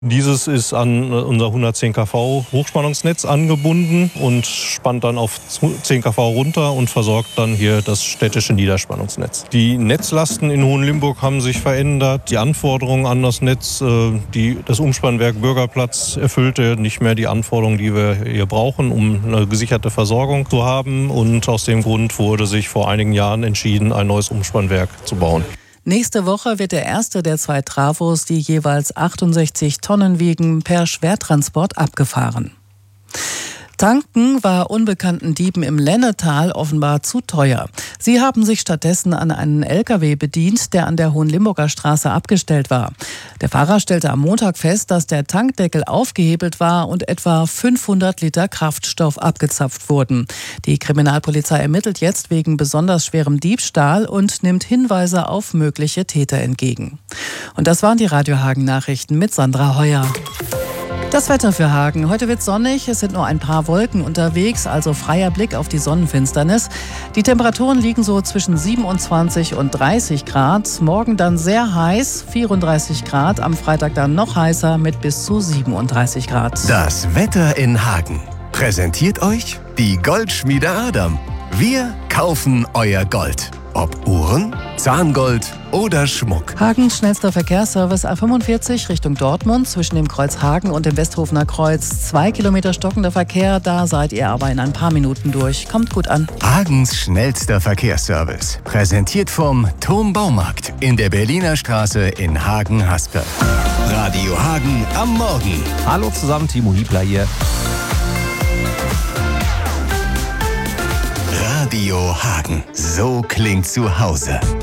Dieses ist an unser 110 kV Hochspannungsnetz angebunden und spannt dann auf 10 kV runter und versorgt dann hier das städtische Niederspannungsnetz. Die Netzlasten in Hohenlimburg haben sich verändert. Die Anforderungen an das Netz, das Umspannwerk Bürgerplatz erfüllte nicht mehr die Anforderungen, die wir hier brauchen, um eine gesicherte Versorgung zu haben. Und aus dem Grund wurde sich vor einigen Jahren entschieden, ein neues Umspannwerk zu bauen. Nächste Woche wird der erste der 2 Trafos, die jeweils 68 Tonnen wiegen, per Schwertransport abgefahren. Tanken war unbekannten Dieben im Lennetal offenbar zu teuer. Sie haben sich stattdessen an einen LKW bedient, der an der Hohenlimburger Straße abgestellt war. Der Fahrer stellte am Montag fest, dass der Tankdeckel aufgehebelt war und etwa 500 Liter Kraftstoff abgezapft wurden. Die Kriminalpolizei ermittelt jetzt wegen besonders schwerem Diebstahl und nimmt Hinweise auf mögliche Täter entgegen. Und das waren die Radio Hagen-Nachrichten mit Sandra Heuer. Das Wetter für Hagen. Heute wird sonnig, es sind nur ein paar Wolken unterwegs, also freier Blick auf die Sonnenfinsternis. Die Temperaturen liegen so zwischen 27 und 30 Grad. Morgen dann sehr heiß, 34 Grad. Am Freitag dann noch heißer mit bis zu 37 Grad. Das Wetter in Hagen. Präsentiert euch die Goldschmiede Adam. Wir kaufen euer Gold. Ob Uhren, Zahngold oder Schmuck. Hagens schnellster Verkehrsservice A45 Richtung Dortmund zwischen dem Kreuz Hagen und dem Westhofener Kreuz. 2 Kilometer stockender Verkehr, da seid ihr aber in ein paar Minuten durch. Kommt gut an. Hagens schnellster Verkehrsservice. Präsentiert vom Turm Baumarkt in der Berliner Straße in Hagen-Haspe. Radio Hagen am Morgen. Hallo zusammen, Timo Hiebler hier. Radio Hagen. So klingt zu Hause.